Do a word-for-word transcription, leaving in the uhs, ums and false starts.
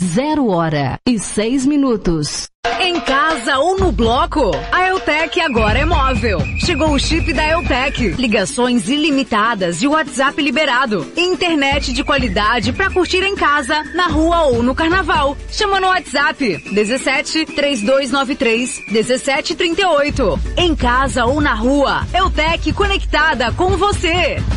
Zero hora e seis minutos. Em casa ou no bloco? A Eutec agora é móvel. Chegou o chip da Eutec. Ligações ilimitadas e WhatsApp liberado. Internet de qualidade pra curtir em casa, na rua ou no carnaval. Chama no WhatsApp dezessete, três dois nove três, dezessete trinta e oito. Em casa ou na rua, Eutec conectada com você.